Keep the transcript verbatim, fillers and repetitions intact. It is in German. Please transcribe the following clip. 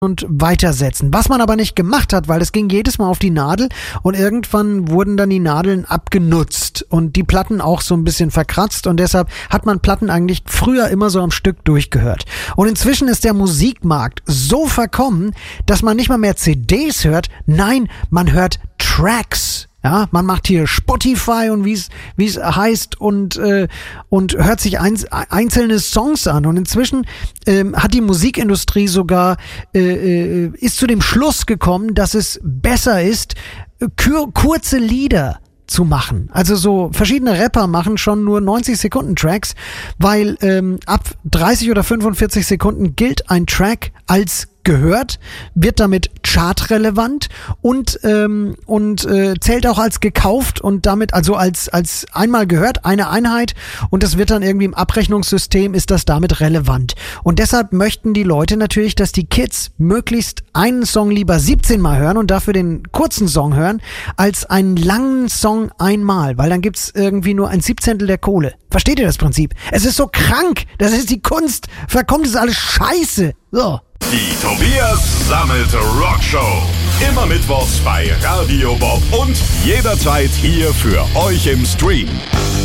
und weitersetzen. Was man aber nicht gemacht hat, weil es ging jedes Mal auf die Nadel und irgendwann wurden dann die Nadeln abgenutzt und die Platten auch so ein bisschen verkratzt und deshalb hat man Platten eigentlich früher immer so am Stück durchgehört. Und inzwischen ist der Musikmarkt so verkommen, dass man nicht mal mehr C Ds hört, nein, man hört Tracks. Ja, man macht hier Spotify und wie es wie es heißt und äh, und hört sich ein, einzelne Songs an und inzwischen ähm, hat die Musikindustrie sogar äh, äh, ist zu dem Schluss gekommen, dass es besser ist, kur- kurze Lieder zu machen. Also so verschiedene Rapper machen schon nur neunzig Sekunden Tracks, weil ähm, ab dreißig oder fünfundvierzig Sekunden gilt ein Track als gehört, wird damit chartrelevant und ähm, und äh, zählt auch als gekauft und damit also als als einmal gehört, eine Einheit und das wird dann irgendwie im Abrechnungssystem ist das damit relevant. Und deshalb möchten die Leute natürlich, dass die Kids möglichst einen Song lieber siebzehn Mal hören und dafür den kurzen Song hören, als einen langen Song einmal, weil dann gibt's irgendwie nur ein Siebzehntel der Kohle. Versteht ihr das Prinzip? Es ist so krank, das ist die Kunst, verkommt es alles scheiße. So. Die Tobias Sammelte Rockshow. Immer mittwochs bei Radio Bob und jederzeit hier für euch im Stream.